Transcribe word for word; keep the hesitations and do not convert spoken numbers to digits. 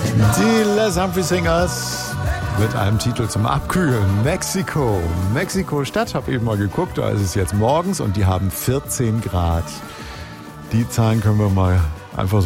Die Les Humphrey Singers mit einem Titel zum Abkühlen. Mexiko. Mexiko-Stadt, habe eben mal geguckt, da ist es jetzt morgens und die haben vierzehn Grad. Die Zahlen können wir mal einfach so